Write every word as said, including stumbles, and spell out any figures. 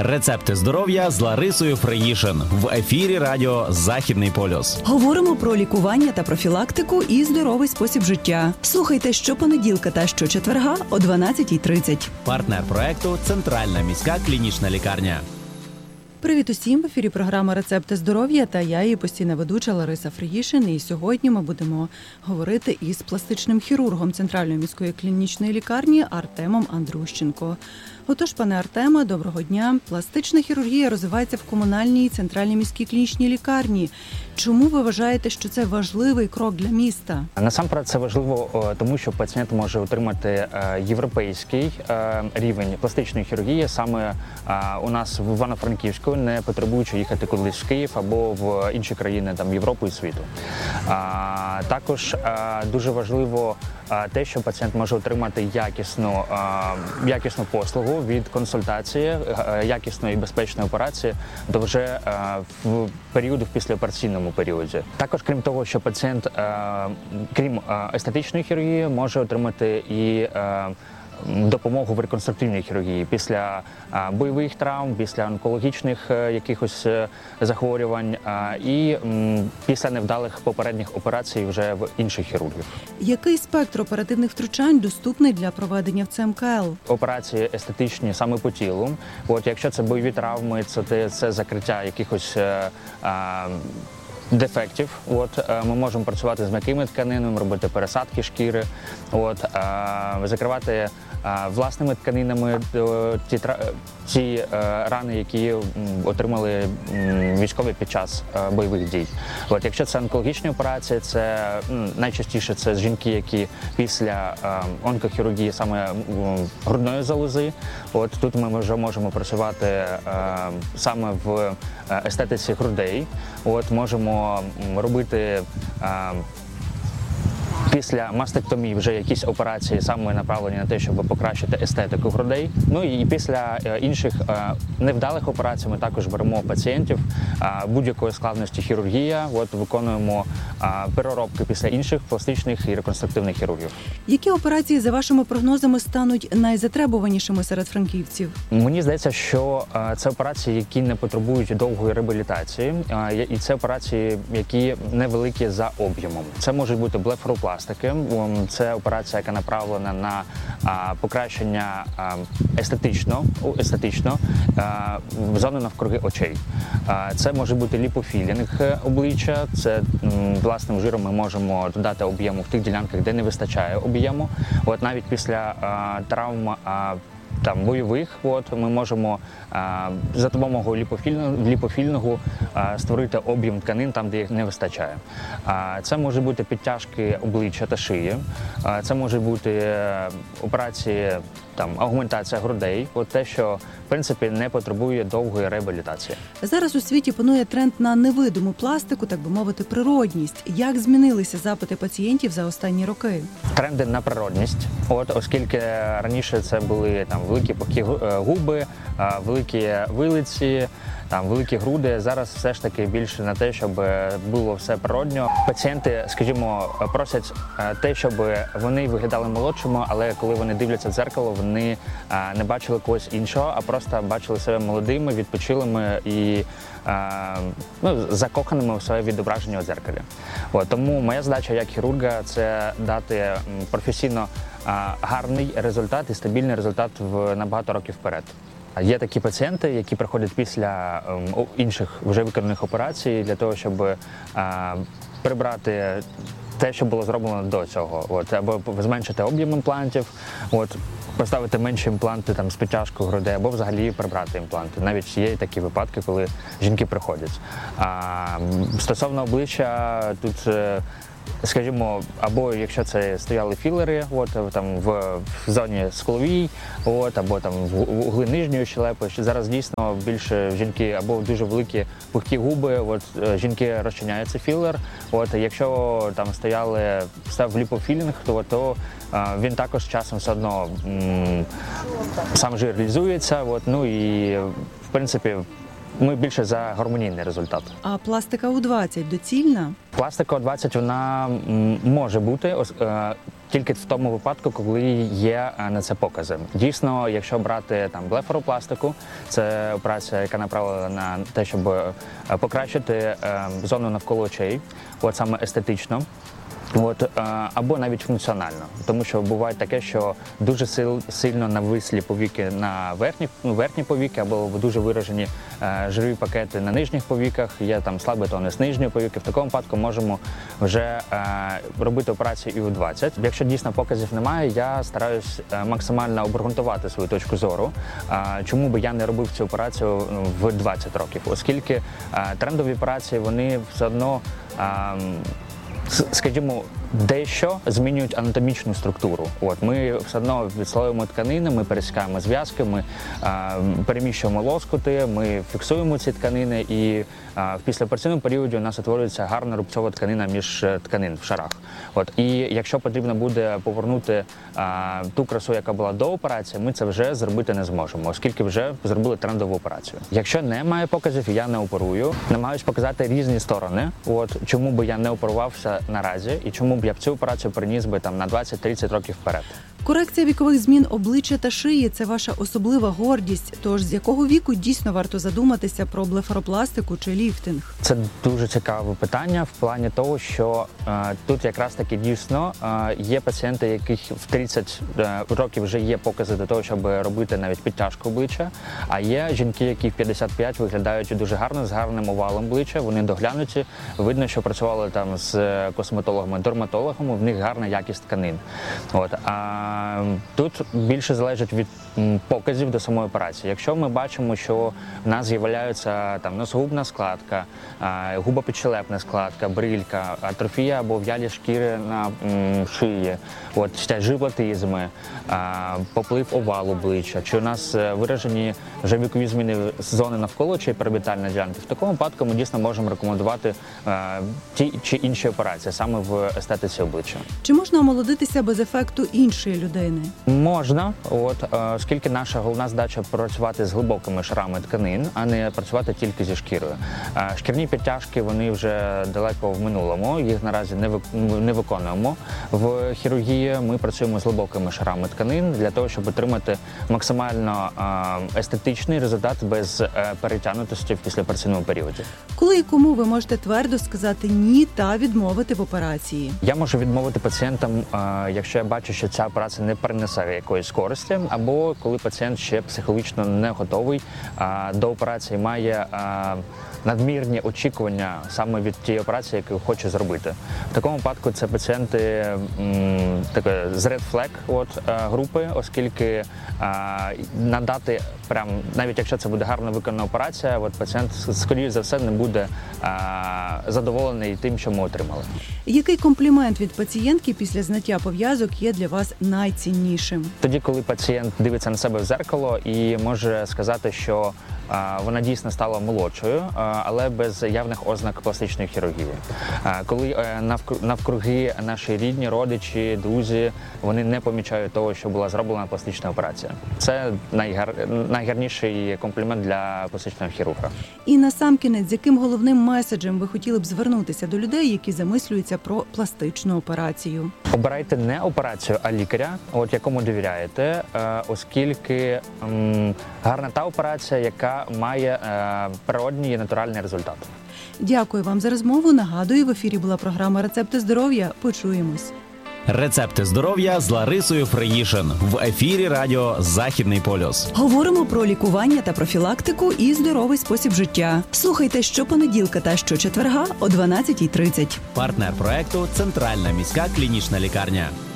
Рецепти здоров'я з Ларисою Фриїшин в ефірі радіо «Західний полюс». Говоримо про лікування та профілактику і здоровий спосіб життя. Слухайте щопонеділка та щочетверга о дванадцятій тридцять. Партнер проекту – Центральна міська клінічна лікарня. Привіт усім! В ефірі програма «Рецепти здоров'я» та я, її постійна ведуча Лариса Фриїшин. І сьогодні ми будемо говорити із пластичним хірургом Центральної міської клінічної лікарні Артемом Андрущенко. Отож, пане Артеме, доброго дня. Пластична хірургія розвивається в комунальній Центральній міській клінічній лікарні. Чому ви вважаєте, що це важливий крок для міста? Насамперед це важливо, тому що пацієнт може отримати європейський рівень пластичної хірургії саме у нас в Івано-Франківську, не потребуючи їхати кудись в Київ або в інші країни там, Європи і світу. Також дуже важливо те, що пацієнт може отримати якісну, якісну послугу від консультації, якісної і безпечної операції до вже в періоду в післяопераційному періоді. Також, крім того, що пацієнт, крім естетичної хірургії, може отримати і допомогу в реконструктивній хірургії після бойових травм, після онкологічних якихось захворювань і після невдалих попередніх операцій вже в інших хірургів. Який спектр оперативних втручань доступний для проведення в Це Ем Ка Ел? Операції естетичні саме по тілу. От якщо це бойові травми, це, це закриття якихось а, дефектів. От, ми можемо працювати з м'якими тканинами, робити пересадки шкіри, от, закривати власними тканинами ті, ті рани, які отримали військові під час бойових дій. От, якщо це онкологічні операції, це найчастіше це жінки, які після онкохірургії саме грудної залози. От, тут ми вже можемо працювати саме в естетиці грудей. От, можемо робити після мастектомії вже якісь операції саме направлені на те, щоб покращити естетику грудей. Ну і після інших невдалих операцій ми також беремо пацієнтів будь-якої складності хірургія, от виконуємо переробки після інших пластичних і реконструктивних хірургів. Які операції, за вашими прогнозами, стануть найзатребуванішими серед франківців? Мені здається, що це операції, які не потребують довгої реабілітації, і це операції, які невеликі за об'ємом. Це можуть бути блефаропластики. Це операція, яка направлена на а, покращення а, естетично, естетично а, зони навкруги очей. А, це може бути ліпофілінг обличчя, це м, власним жиром ми можемо додати об'єму в тих ділянках, де не вистачає об'єму. От навіть після а, травм а, там бойових, от ми можемо а, за допомогою ліпофільного, ліпофільного а, створити об'єм тканин там, де їх не вистачає. А, це може бути підтяжки обличчя та шиї, а, це може бути операції, там аугментація грудей, от те, що в принципі не потребує довгої реабілітації. Зараз у світі панує тренд на невидиму пластику, так би мовити, природність. Як змінилися запити пацієнтів за останні роки? Тренди на природність, от оскільки раніше це були там великі пухкі губи, великі вилиці, там великі груди. Зараз все ж таки більше на те, щоб було все природньо. Пацієнти, скажімо, просять те, щоб вони виглядали молодшими, але коли вони дивляться в дзеркало, вони не бачили когось іншого, а просто бачили себе молодими, відпочилими і ну, закоханими в своє відображення у дзеркалі. От, тому моя задача як хірурга – це дати професійно гарний результат і стабільний результат в на багато років вперед. Є такі пацієнти, які приходять після інших вже виконаних операцій для того, щоб прибрати те, що було зроблено до цього, от, або зменшити об'єм імплантів, от, поставити менші імпланти там, з підтяжкою грудей, або взагалі прибрати імпланти. Навіть є такі випадки, коли жінки приходять. А, стосовно обличчя, тут, скажімо, або якщо це стояли філери, от, там, в, в зоні скуловій, от, або там, в угли нижньої щелепи, зараз дійсно більше жінки або дуже великі пухкі губи, от, жінки розчиняють цей філер. От, якщо там стояли, став ліпофілінг, то, то він також часом все одно м, сам жир реалізується. От, ну і в принципі ми більше за гармонійний результат. А пластика у двадцять доцільна? Пластика у двадцять вона м, може бути ос- е, тільки в тому випадку, коли є е, на це покази. Дійсно, якщо брати там блефаропластику, це операція, яка направлена на те, щоб е, покращити е, зону навколо очей, от саме естетично. От, е, або навіть функціонально, тому що буває таке, що дуже сил, сильно навислі повіки на верхні, ну, верхні повіки, або дуже виражені е, жирові пакети на нижніх повіках, є там слабий тонус нижньої повіки. В такому випадку можемо вже е, робити операцію і у двадцять. Якщо дійсно показів немає, я стараюсь е, максимально обґрунтувати свою точку зору, е, чому би я не робив цю операцію в двадцять років, оскільки е, трендові операції, вони все одно е, скажімо, дещо змінюють анатомічну структуру. От ми все одно відслоюємо тканини, ми пересікаємо зв'язки, ми а, переміщуємо лоскути, ми фіксуємо ці тканини, і а, в післяопераційному періоді у нас утворюється гарна рубцова тканина між тканин в шарах. От і якщо потрібно буде повернути а, ту красу, яка була до операції, ми це вже зробити не зможемо, оскільки вже зробили трендову операцію. Якщо немає показів, я не оперую, намагаюсь показати різні сторони. От чому би я не оперувався наразі і чому б я б цю операцію приніс би там на двадцять-тридцять років вперед. Корекція вікових змін обличчя та шиї – це ваша особлива гордість. Тож з якого віку дійсно варто задуматися про блефаропластику чи ліфтинг? Це дуже цікаве питання в плані того, що е, тут якраз таки дійсно е, є пацієнти, яких в тридцять е, років вже є покази до того, щоб робити навіть підтяжку обличчя, а є жінки, які в п'ятдесят п'ять виглядають дуже гарно, з гарним овалом обличчя, вони доглянуті, видно, що працювали там з косметологами, дерматологами, в них гарна якість тканин. От, а тут більше залежить від показів до самої операції. Якщо ми бачимо, що в нас з'являється там носогубна складка, губопідщелепна складка, брилька, атрофія або в'ялі шкіри на м, шиї, от жиблатизми, поплив овалу обличчя, чи у нас виражені вже вікові зміни з зони навколо чи перебітальної ділянки, в такому випадку ми дійсно можемо рекомендувати а, ті чи інші операції саме в естетиці обличчя. Чи можна омолодитися без ефекту іншої людини? Можна, от оскільки наша головна задача працювати з глибокими шарами тканин, а не працювати тільки зі шкірою. Шкірні підтяжки, вони вже далеко в минулому, їх наразі не не виконуємо. В хірургії ми працюємо з глибокими шарами тканин для того, щоб отримати максимально естетичний результат без перетягнутості в післяопераційному періоді. Коли і кому ви можете твердо сказати ні та відмовити в операції? Я можу відмовити пацієнтам, якщо я бачу, що ця операція не принесе якоїсь користі, або коли пацієнт ще психологічно не готовий до операції, має надмірні очікування саме від тієї операції, яку хоче зробити. В такому випадку це пацієнти м, таке, з red flag от, групи, оскільки а, надати, прям, навіть якщо це буде гарно виконана операція, от, пацієнт, скоріше за все, не буде а, задоволений тим, що ми отримали. Який комплімент від пацієнтки після зняття пов'язок є для вас найціннішим? Тоді, коли пацієнт дивиться на себе в дзеркало і може сказати, що а, вона дійсно стала молодшою, а, але без явних ознак пластичної хірургії. А, коли а, навкруги, навкруги наші рідні, родичі, друзі, вони не помічають того, що була зроблена пластична операція. Це найгар... найгарніший комплімент для пластичного хірурга. І насамкінець, з яким головним меседжем ви хотіли б звернутися до людей, які замислюються про пластичну операцію? Обирайте не операцію, а лікаря, от якому довіряєте, оскільки м, гарна та операція, яка має е, природній і натуральний результат. Дякую вам за розмову. Нагадую, в ефірі була програма «Рецепти здоров'я». Почуємось. Рецепти здоров'я з Ларисою Фреїшин в ефірі радіо «Західний полюс». Говоримо про лікування та профілактику і здоровий спосіб життя. Слухайте щопонеділка та щочетверга о дванадцятій тридцять. Партнер проекту – Центральна міська клінічна лікарня.